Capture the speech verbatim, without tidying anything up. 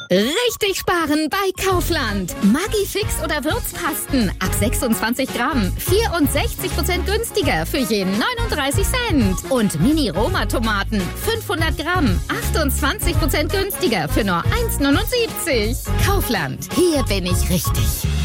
Richtig sparen bei Kaufland. Maggi-Fix oder Würzpasten ab sechsundzwanzig Gramm. vierundsechzig Prozent günstiger für jeden neununddreißig Cent. Und Mini-Roma-Tomaten fünfhundert Gramm. achtundzwanzig Prozent günstiger für nur eins Komma neunundsiebzig. Kaufland. Hier bin ich richtig.